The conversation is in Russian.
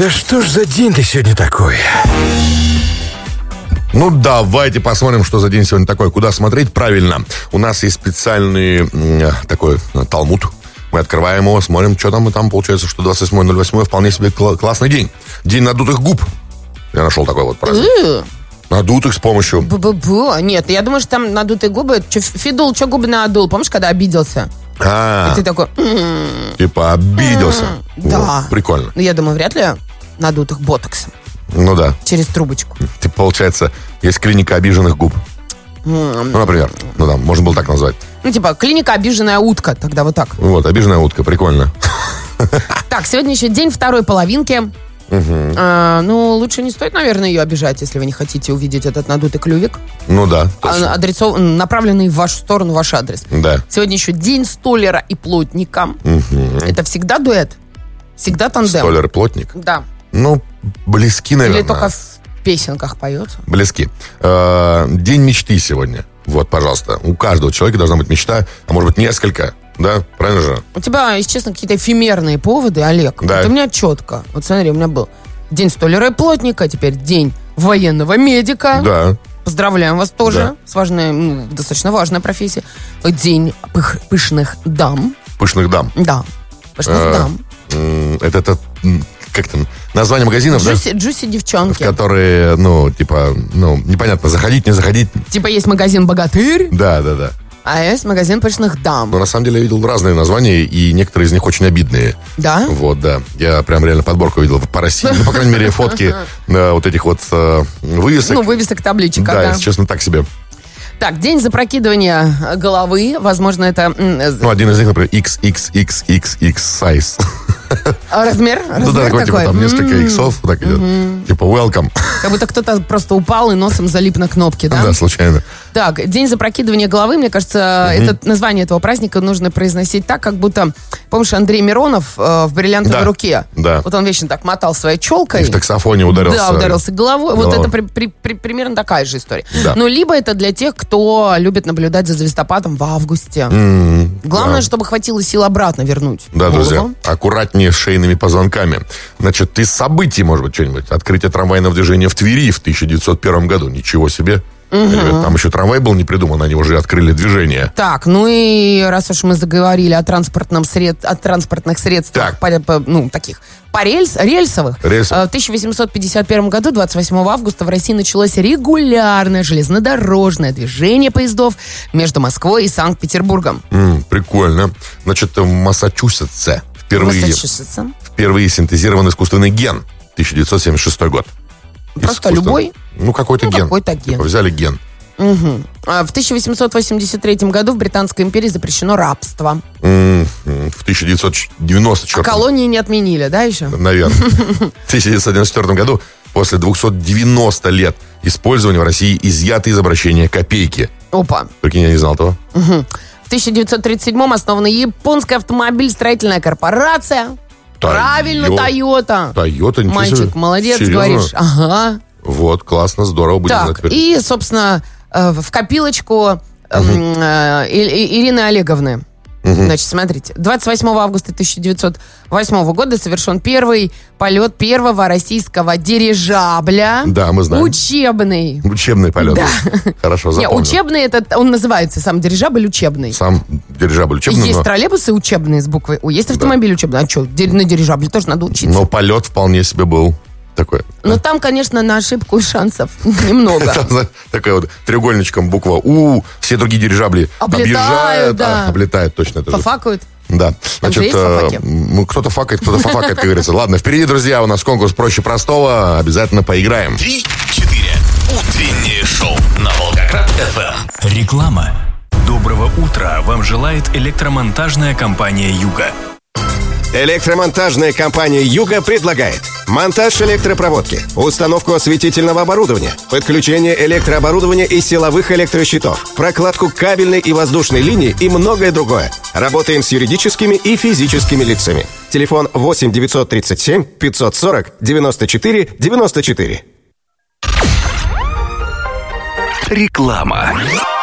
Да что ж за день-то сегодня такой? Ну, давайте посмотрим, что за день сегодня такой. Куда смотреть? Правильно. У нас есть специальный такой талмуд. Мы открываем его, смотрим, что там. И там получается, что 28.08 вполне себе классный день. День надутых губ. Я нашел такой вот праздник. Надутых с помощью... Нет, я думаю, что там надутые губы. Фидул, что губы надул? Помнишь, когда обиделся? И ты такой... Типа обиделся. Да. Вот, прикольно. Ну, я думаю, вряд ли надутых ботоксом. Ну да. Через трубочку. Типа, получается, есть клиника обиженных губ. Ну, например. Ну да, можно было так назвать. Ну, типа, клиника обиженная утка. Тогда вот так. Вот, обиженная утка, прикольно. Так, сегодня еще день второй половинки. Ну, лучше не стоит, наверное, ее обижать, если вы не хотите увидеть этот надутый клювик. Ну да. Направленный в вашу сторону, ваш адрес. Да. Сегодня еще день столяра и плотника. Это всегда дуэт? Всегда тандем? Столяр и плотник? Да. Ну, близки, наверное. Или только в песенках поется? Близки. День мечты сегодня. Вот, пожалуйста. У каждого человека должна быть мечта, а может быть несколько. Да, правильно же? У тебя, если честно, какие-то эфемерные поводы, Олег. Да. Вот у меня четко. Вот смотри, у меня был день столяра и плотника, теперь день военного медика. Да. Поздравляем вас тоже. Да. С важной, достаточно важной профессией. День пышных дам. Пышных дам. Да. Пышных дам. Это как там, название магазинов, да? Джуси девчонки. Которые, непонятно, заходить, не заходить. Типа есть магазин «Богатырь», Да. а есть магазин «Пышных дам». Но на самом деле я видел разные названия, и некоторые из них очень обидные. Да? Вот, да. Я прям реально подборку видел по России. Ну, по крайней мере, фотки вот этих вот вывесок. Ну, вывесок, табличек. Да, если честно, так себе. Так, день запрокидывания головы. Возможно, это... Ну, один из них, например, XXXXX size. Размер? Ну да, такой, типа, там несколько иксов, так идет. Типа, welcome. Как будто кто-то просто упал и носом залип на кнопки, да? Да, случайно. Так, день запрокидывания головы, мне кажется, название этого праздника нужно произносить так, как будто, помнишь, Андрей Миронов в «Бриллиантовой руке»? Да. Вот он вечно так мотал своей челкой. И в таксофоне ударился. Да, ударился головой. Вот это примерно такая же история. Да. Ну, либо это для тех, кто любит наблюдать за звездопадом в августе. Главное, чтобы хватило сил обратно вернуть. Да, голову. друзья, аккуратнее с шейными позвонками. Значит, из событий, может быть, что-нибудь. Открытие трамвайного движения в Твери в 1901 году. Ничего себе. Ребят, там еще трамвай был не придуман, они уже открыли движение. Так, ну и раз уж мы заговорили о транспортных средствах, таких рельсовых. В 1851 году, 28 августа, в России началось регулярное железнодорожное движение поездов между Москвой и Санкт-Петербургом. Прикольно. Значит, в Массачусетсе впервые синтезирован искусственный ген. 1976 год. Просто любой? Ну, какой-то ген. Какой-то ген. Типа, взяли ген. В 1883 году в Британской империи запрещено рабство. В 1994. А колонии не отменили, да, еще? Наверное. В 1994 году, после 290 лет использования в России, изъято из обращения копейки. Опа. Прикинь, я не знал этого. В 1937 основана японская автомобильстроительная корпорация. Правильно, Toyota. Toyota, ничего Мальчик, себе. молодец, Серьезно? говоришь. Ага. Вот, классно, здорово. Будем знать Так, теперь. и, собственно, в копилочку Ирины Олеговны. Значит, смотрите. 28 августа 1908 года совершен первый полет первого российского дирижабля. Да, мы знаем. Учебный. Учебный полет. Да. Хорошо, Не, запомнил. учебный, это он называется сам дирижабль учебный. Сам дирижабль учебный. Есть троллейбусы учебные с буквой У, есть автомобиль учебный. А что, на дирижабле тоже надо учиться. Но полет вполне себе был такой. Но там, конечно, на ошибку шансов немного. Там, такая вот треугольничком буква У, все другие дирижабли Облетают, да. Облетают, точно. Это же. Пофакают. Да. Там же есть фафаки? Кто-то факает, кто-то фафакает, как говорится. Ладно, впереди, друзья, у нас конкурс проще простого. Обязательно поиграем. 3-4. Утреннее шоу на Волгоград-ФМ. Реклама. Доброго утра вам желает электромонтажная компания «Юга». Электромонтажная компания «Юга» предлагает монтаж электропроводки, установку осветительного оборудования, подключение электрооборудования и силовых электрощитов, прокладку кабельной и воздушной линии и многое другое. Работаем с юридическими и физическими лицами. Телефон 8 937 540 94 94. Реклама.